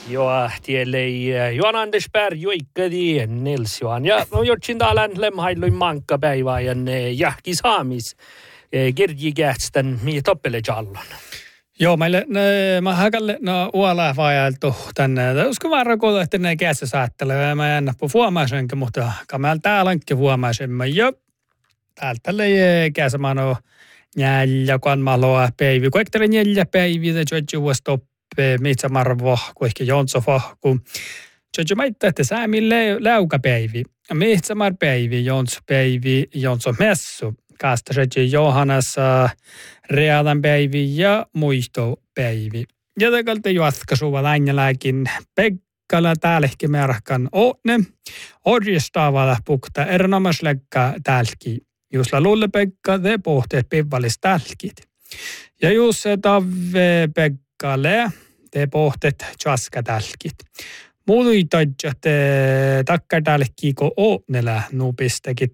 Joo, tielle Johan Andersberg joikkadi Nils Johan. Ja no jotsin täällä lemhailuin mankkapäivää ja jahki saamis kirji kähtstän mi toppele jallon. Joo, mä hakalle uola vajaltu tänne. Uskon varmaan, että ne käsissä saattelee. Mä en nappu huomaisenkin, mutta kamel täällä onkin huomaisemme. Jo, täältä käsissä mä oon neljä, kun mä loa päivi. Kun eikö neljä päiviä, se on stoppe, mitä marvo, kun ehkä jonsofa, kun se on että säämin läukapäivi. Mitä mar päivi, jonspäivi, jonsomessu. Kasta se Johannes readan päivi ja muistopäivi. Ja tekalta jatkasuva läinjälläkin Pekkala täälläkin merkan oone. Orjestavalla pukta erinomaisleikka täälläkin. Just la lulle Pekka te pohteet pivvallis täälläkin. Ja just se tavve Pekkalle te pohteet jaska täälläkin. Muita takka täälläkin ko oonella nupistakin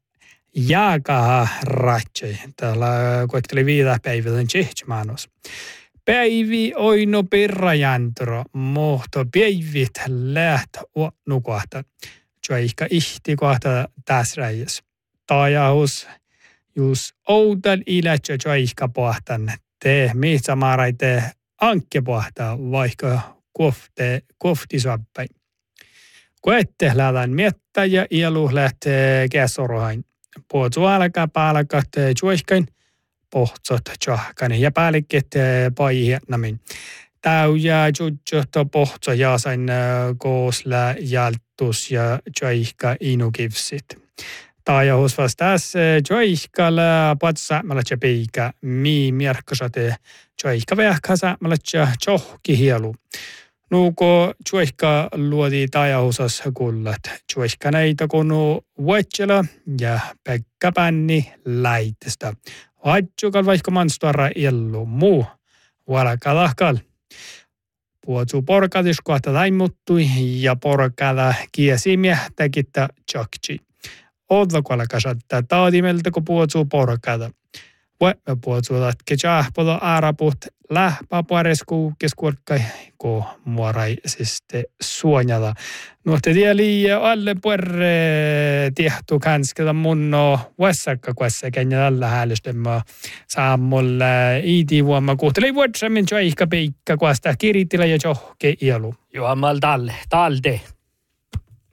jääkaha ratsi. Täällä koetteli viidä päivän tsehtimanos. Päivi oino perrajantro, mohto päivit lähtö nukohta. Tjoihka ihti kohta tässä räjäs. Tajahus, jus outal ilätsä tjoihka pohtan. Te mihtsä maaraite ankke pohtaa, vaikka kofti soppai. Koette lähdän miettä ja ielu lähtee käsorohain. Puhutsu alkaa palkat juoskain, pohtsot johkan ja päällikket paihietnamin. Täu ja jutjot pohtso jaasain koosla jaltus ja juohka inukivsit. Tajahus vastaas juohkalla patsaamalla piika mierkkosate juohka vähkäsäämällä johki hielu. Nuuko juohka luodi tajahusas kullat. Juohka näitä konu vuotsela ja Pekka-pänni laitesta. Vaitsukal vaikka manstuara illu muu. Vuolakadahkal. Puhutsu porkadis kohta taimuttui ja porkada kiesimiä tekittä tjokci. Ootlakolla kasattaa taadimeltä kun puhutsu porkada. Vuomme puhutsu tatke tjahpolo aaraput. Lähpä puoresku keskuorkkai ko muorai siste suonjala. Nuotte tieli alle puerre tiehtu kansketa munno vuosakka kuessa kenja tällä häälystemä saamulla iiti vuomma kuhteli vuotsammin tjoihka peikka kuasta kiritillä ja johke ielu. Joo, mal talde.